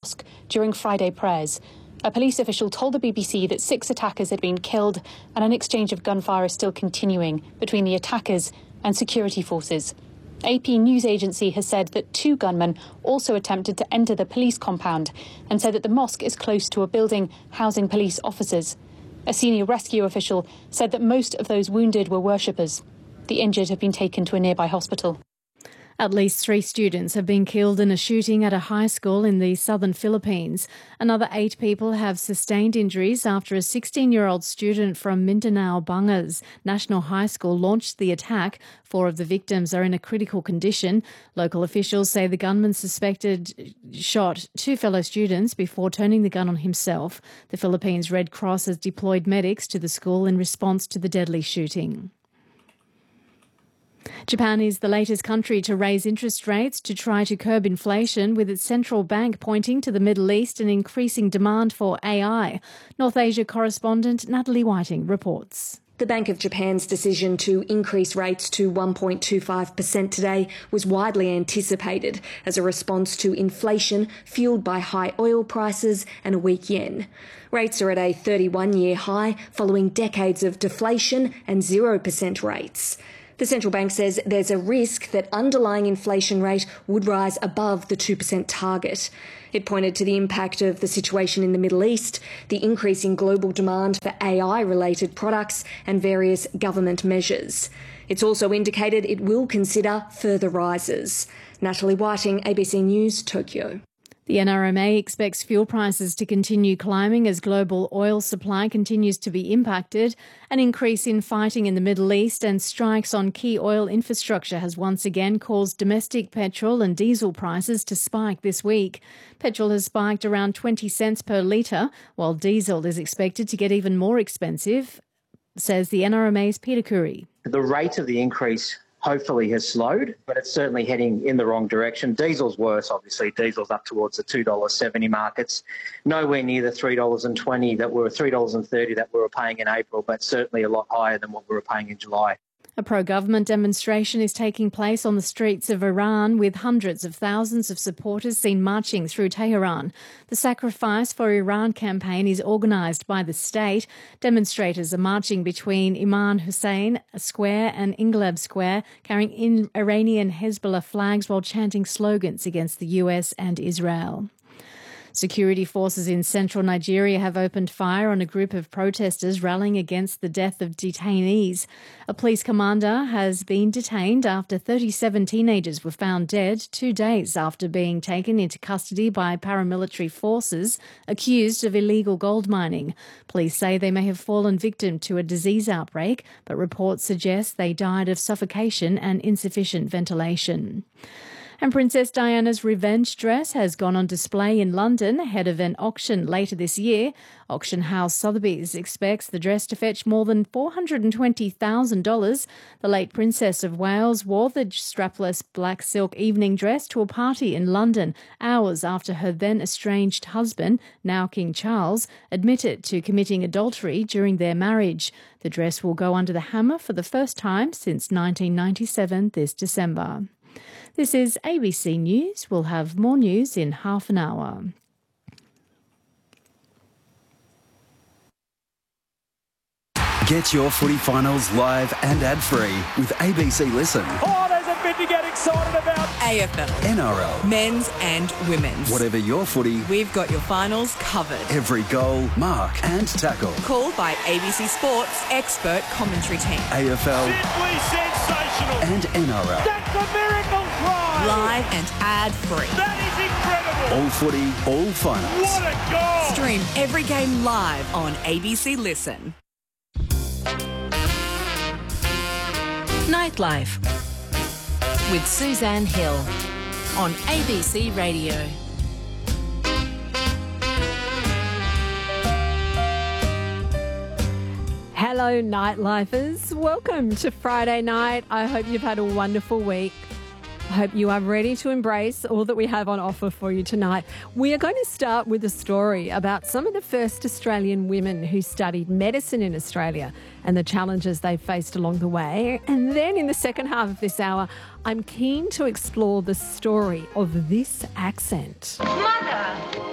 mosque during Friday prayers. A police official told the BBC that 6 attackers had been killed and an exchange of gunfire is still continuing between the attackers and security forces. AP news agency has said that 2 gunmen also attempted to enter the police compound and said that the mosque is close to a building housing police officers. A senior rescue official said that most of those wounded were worshippers. The injured have been taken to a nearby hospital. At least 3 students have been killed in a shooting at a high school in the southern Philippines. Another 8 people have sustained injuries after a 16-year-old student from Mindanao Bangas National High School launched the attack. 4 of the victims are in a critical condition. Local officials say the gunman suspected shot 2 fellow students before turning the gun on himself. The Philippines Red Cross has deployed medics to the school in response to the deadly shooting. Japan is the latest country to raise interest rates to try to curb inflation, with its central bank pointing to the Middle East and increasing demand for AI. North Asia correspondent Natalie Whiting reports. The Bank of Japan's decision to increase rates to 1.25% today was widely anticipated as a response to inflation fueled by high oil prices and a weak yen. Rates are at a 31-year high following decades of deflation and 0% rates. The central bank says there's a risk that underlying inflation rate would rise above the 2% target. It pointed to the impact of the situation in the Middle East, the increase in global demand for AI-related products and various government measures. It's also indicated it will consider further rises. Natalie Whiting, ABC News, Tokyo. The NRMA expects fuel prices to continue climbing as global oil supply continues to be impacted. An increase in fighting in the Middle East and strikes on key oil infrastructure has once again caused domestic petrol and diesel prices to spike this week. Petrol has spiked around 20 cents per litre, while diesel is expected to get even more expensive, says the NRMA's Peter Curry. The rate of the increase hopefully has slowed, but it's certainly heading in the wrong direction. Diesel's worse, obviously. Diesel's up towards the $2.70 mark. It's nowhere near the $3.20 that were $3.30 that we were paying in April, but certainly a lot higher than what we were paying in July. A pro-government demonstration is taking place on the streets of Iran, with hundreds of thousands of supporters seen marching through Tehran. The Sacrifice for Iran campaign is organised by the state. Demonstrators are marching between Imam Hussein Square and Ingleb Square, carrying Iranian Hezbollah flags while chanting slogans against the US and Israel. Security forces in central Nigeria have opened fire on a group of protesters rallying against the death of detainees. A police commander has been detained after 37 teenagers were found dead 2 days after being taken into custody by paramilitary forces accused of illegal gold mining. Police say they may have fallen victim to a disease outbreak, but reports suggest they died of suffocation and insufficient ventilation. And Princess Diana's revenge dress has gone on display in London ahead of an auction later this year. Auction house Sotheby's expects the dress to fetch more than $420,000. The late Princess of Wales wore the strapless black silk evening dress to a party in London hours after her then estranged husband, now King Charles, admitted to committing adultery during their marriage. The dress will go under the hammer for the first time since 1997 this December. This is ABC News. We'll have more news in half an hour. Get your footy finals live and ad-free with ABC Listen. Oh, there's a bit to get excited about. AFL, NRL, men's and women's. Whatever your footy, We've got your finals covered. every goal, mark and tackle. Called by ABC Sports expert commentary team. AFL Simply sensational. and NRL. That's a miracle try. Live and ad-free. That is incredible. All footy, all finals. What a goal. Stream every game live on ABC Listen. Nightlife with Suzanne Hill on ABC Radio. Hello, Nightlifers. Welcome to Friday night. I hope you've had a wonderful week. I hope you are ready to embrace all that we have on offer for you tonight. We are going to start with a story about some of the first Australian women who studied medicine in Australia and the challenges they faced along the way. And then in the second half of this hour, I'm keen to explore the story of this accent. Mother!